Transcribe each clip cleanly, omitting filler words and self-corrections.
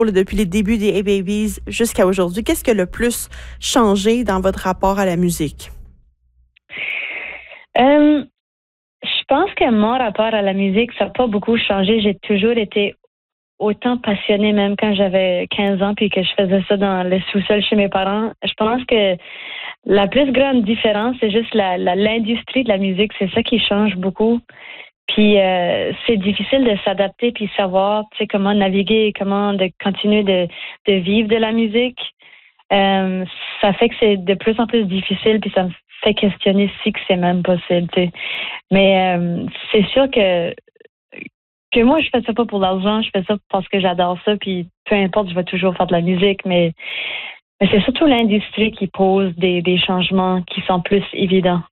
depuis les débuts des Hey Babies jusqu'à aujourd'hui, qu'est-ce qui a le plus changé dans votre rapport à la musique? Je pense que mon rapport à la musique, ça n'a pas beaucoup changé. J'ai toujours été autant passionnée, même quand j'avais 15 ans puis que je faisais ça dans le sous-sol chez mes parents. Je pense que la plus grande différence, c'est juste l'industrie de la musique. C'est ça qui change beaucoup. Puis c'est difficile de s'adapter puis savoir, comment naviguer, comment de continuer de vivre de la musique. Ça fait que c'est de plus en plus difficile puis ça me fait questionner si que c'est même possible. Mais c'est sûr que moi je fais ça pas pour l'argent, je fais ça parce que j'adore ça puis peu importe, je vais toujours faire de la musique, mais c'est surtout l'industrie qui pose des changements qui sont plus évidents.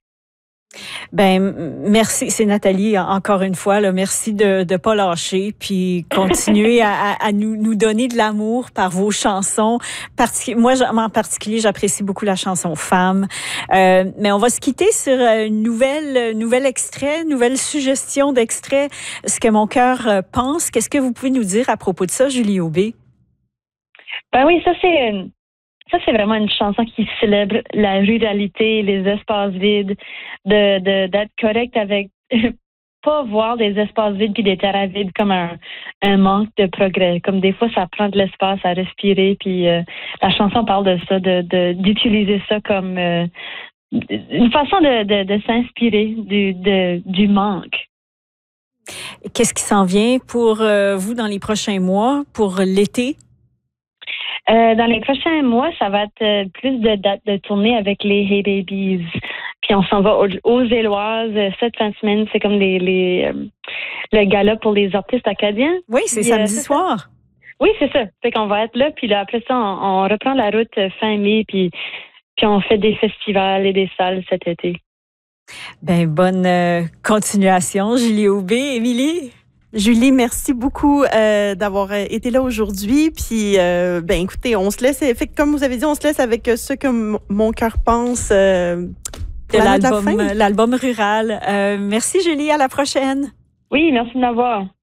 Merci. C'est Nathalie, encore une fois. Là, merci de ne pas lâcher, puis continuer à nous donner de l'amour par vos chansons. Moi, en particulier, j'apprécie beaucoup la chanson Femme. Mais on va se quitter sur une nouvelle extrait, nouvelle suggestion d'extrait. Ce que mon cœur pense. Qu'est-ce que vous pouvez nous dire à propos de ça, Julie Aubé? Ben oui, ça, c'est vraiment une chanson qui célèbre la ruralité, les espaces vides, d'être correct avec pas voir des espaces vides puis des terrains vides comme un manque de progrès. Comme des fois, ça prend de l'espace à respirer. Puis la chanson parle de ça, d'utiliser ça comme une façon de s'inspirer du manque. Qu'est-ce qui s'en vient pour vous dans les prochains mois, pour l'été? Dans les prochains mois, ça va être plus de dates de tournée avec les Hey Babies. Puis on s'en va aux Éloises. Cette fin de semaine, c'est comme le gala pour les artistes acadiens. Oui, c'est samedi soir. Oui, c'est ça. Fait qu'on va être là. Puis là, après ça, on reprend la route fin mai. Puis on fait des festivals et des salles cet été. Bonne continuation, Julie Aubé. Émilie? Julie, merci beaucoup d'avoir été là aujourd'hui. Puis, écoutez, on se laisse, comme vous avez dit, on se laisse avec ce que mon cœur pense de l'album Rural. Merci, Julie. À la prochaine. Oui, merci de m'avoir.